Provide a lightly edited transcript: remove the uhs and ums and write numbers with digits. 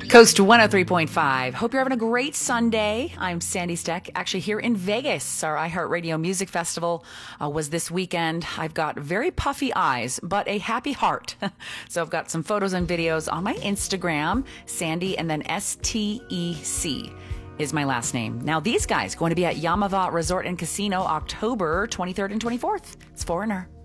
Coast 103.5. Hope you're having a great Sunday. I'm Sandy Steck, actually here in Vegas. Our iHeartRadio Music Festival was this weekend. I've got very puffy eyes, but a happy heart. So I've got some photos and videos on my Instagram, Sandy, and then STEC is my last name. Now, these guys going to be at Yamava Resort and Casino October 23rd and 24th. It's Foreigner.